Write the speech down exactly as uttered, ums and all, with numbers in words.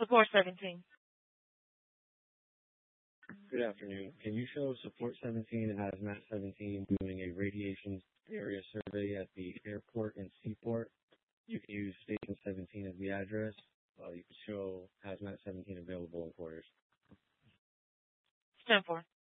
Support seventeen. Good afternoon. Can you show Support seventeen and Hazmat seventeen doing a radiation area survey at the airport and seaport? You can use Station seventeen as the address. Uh, you can show Hazmat seventeen available in quarters. ten four.